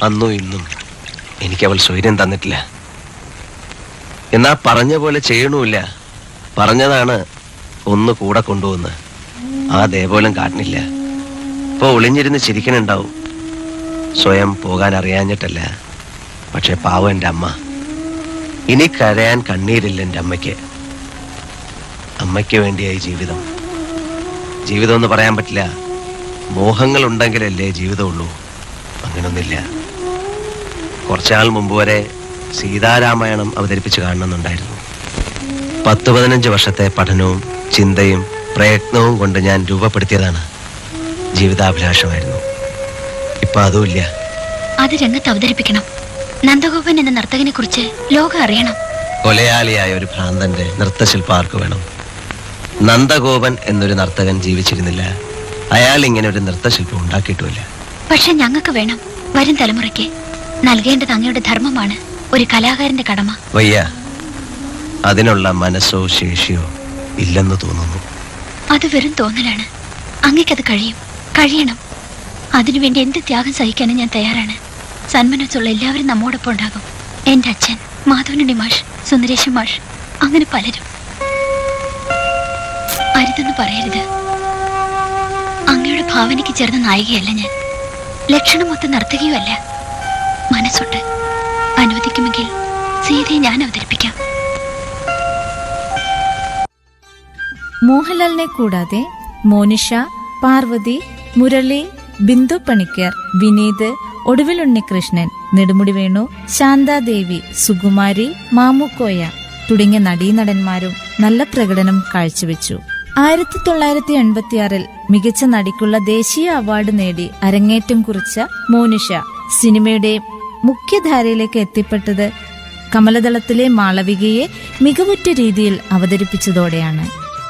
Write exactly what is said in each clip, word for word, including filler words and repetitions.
അന്നും ഇന്നും എനിക്ക് അവൾ സ്വൈര്യം തന്നിട്ടില്ല. എന്നാ പറഞ്ഞ പോലെ ചെയ്യണമില്ല. പറഞ്ഞതാണ് ഒന്ന് കൂടെ കൊണ്ടുവന്ന്, ആ ദേപോലും കാട്ടിനില്ല. ഇപ്പൊ ഒളിഞ്ഞിരുന്ന് ചിരിക്കണുണ്ടാവും. സ്വയം പോകാൻ അറിയാഞ്ഞിട്ടല്ല, പക്ഷെ പാവം എൻ്റെ അമ്മ. ഇനി കരയാൻ കണ്ണീരില്ല എൻ്റെ അമ്മയ്ക്ക്. അമ്മയ്ക്ക് വേണ്ടിയായി ജീവിതം. ജീവിതം എന്ന് പറയാൻ പറ്റില്ല, മോഹങ്ങൾ ഉണ്ടെങ്കിലല്ലേ ജീവിതമുള്ളൂ. അങ്ങനൊന്നില്ല. കുറച്ചാൾ മുമ്പ് വരെ സീതാരാമായണം അവതരിപ്പിച്ച് കാണണമെന്നുണ്ടായിരുന്നു. പത്ത് പതിനഞ്ച് വർഷത്തെ പഠനവും ചിന്തയും പ്രയത്നവും കൊണ്ട് ഞാൻ രൂപപ്പെടുത്തിയതാണ്. ജീവിതാഭിലാഷമായിരുന്നു. ഇപ്പൊ അതുമില്ല. അത് രംഗത്ത് അവതരിപ്പിക്കണം. നന്ദഗോപൻ എന്ന നർത്തകനെ കുറിച്ച് ലോകം അറിയണം. കൊലയാളിയായ ഒരു ഭ്രാന്തന്റെ നൃത്തശില്പം ആർക്ക് വേണം? നന്ദഗോപൻ എന്നൊരു നർത്തകൻ ജീവിച്ചിരുന്നില്ല. അയാൾ ഇങ്ങനെ ഒരു നൃത്തശില്പം ഉണ്ടാക്കിയിട്ടുമില്ല. പക്ഷെ ഞങ്ങൾക്ക് വേണം. വരും തലമുറയ്ക്ക് നൽകേണ്ടത് അങ്ങയുടെ ധർമ്മമാണ്, ഒരു കലാകാരന്റെ കടമ. വയ്യ, അതിനുള്ള മനസ്സോ ശേഷിയോ ഇല്ലെന്ന് തോന്നുന്നു. അത് വെറും തോന്നലാണ്. അങ്ങയ്ക്കത് കഴിയും, കഴിയണം. അതിനുവേണ്ടി എന്ത് ത്യാഗം സഹിക്കാനും ഞാൻ തയ്യാറാണ്. സന്മനസ്സുള്ള എല്ലാവരും നമ്മോടൊപ്പം ഉണ്ടാകും. എൻ്റെ അച്ഛൻ, മാധവനുണ്ണി മാഷ്, സുന്ദരേശൻ മാഷ്, അങ്ങനെ പലരും. അരുതെന്ന് പറയരുത്. അങ്ങയുടെ ഭാവനയ്ക്ക് ചേർന്ന നായികയല്ല ഞാൻ. ലക്ഷണമൊത്ത നർത്തകിയുമല്ല. മനസ്സുണ്ട്. അനുവദിക്കുമെങ്കിൽ സീതയെ ഞാൻ അവതരിപ്പിക്കാം. മോഹൻലാലിനെ കൂടാതെ മോനിഷ, പാർവതി, മുരളി, ബിന്ദു പണിക്കർ, വിനീത്, ഒടുവിൽ ഉണ്ണികൃഷ്ണൻ, നെടുമുടി വേണു, ശാന്താദേവി, സുകുമാരി, മാമുക്കോയ തുടങ്ങിയ നടീനടന്മാരും നല്ല പ്രകടനം കാഴ്ചവെച്ചു. ആയിരത്തി തൊള്ളായിരത്തി എൺപത്തിയാറിൽ മികച്ച നടിക്കുള്ള ദേശീയ അവാർഡ് നേടി അരങ്ങേറ്റം കുറിച്ച മോനിഷ സിനിമയുടെ മുഖ്യധാരയിലേക്ക് എത്തിപ്പെട്ടത് കമലദളത്തിലെ മാളവികയെ മികവുറ്റ രീതിയിൽ അവതരിപ്പിച്ചതോടെയാണ്.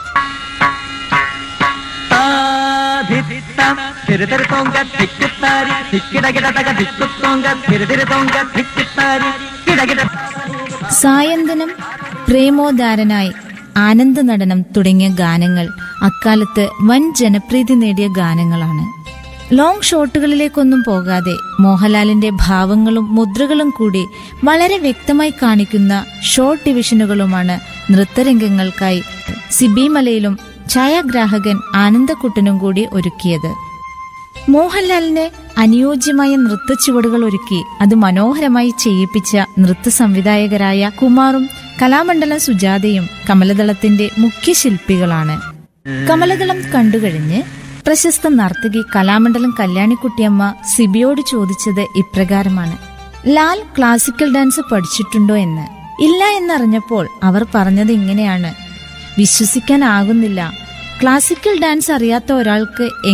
സായന്തനം, പ്രേമോദാരനായി, ആനന്ദ നടനം തുടങ്ങിയ ഗാനങ്ങൾ അക്കാലത്ത് വൻ ജനപ്രീതി നേടിയ ഗാനങ്ങളാണ്. ലോങ് ഷോട്ടുകളിലേക്കൊന്നും പോകാതെ മോഹൻലാലിന്റെ ഭാവങ്ങളും മുദ്രകളും കൂടി വളരെ വ്യക്തമായി കാണിക്കുന്ന ഷോർട്ട് ഡിവിഷനുകളുമാണ് നൃത്തരംഗങ്ങൾക്കായി സിബി മലയിലും ഛായാഗ്രാഹകൻ ആനന്ദക്കുട്ടനും കൂടി ഒരുക്കിയത്. മോഹൻലാലിന് അനുയോജ്യമായ നൃത്ത ചുവടുകൾ ഒരുക്കി അത് മനോഹരമായി ചെയ്യിപ്പിച്ച നൃത്ത സംവിധായകരായ കുമാറും കലാമണ്ഡലം സുജാതയും കമലദളത്തിന്റെ മുഖ്യ ശില്പികളാണ്. കമലദളം കണ്ടുകഴിഞ്ഞ് പ്രശസ്ത നർത്തകി കലാമണ്ഡലം കല്യാണിക്കുട്ടിയമ്മ സിബിയോട് ചോദിച്ചത് ഇപ്രകാരമാണ്: ലാൽ ക്ലാസിക്കൽ ഡാൻസ് പഠിച്ചിട്ടുണ്ടോ എന്ന്. ഇല്ല എന്നറിഞ്ഞപ്പോൾ അവർ പറഞ്ഞത് ഇങ്ങനെയാണ്: വിശ്വസിക്കാനാകുന്നില്ല, ക്ലാസിക്കൽ ഡാൻസ് അറിയാത്ത ഒരാൾക്ക്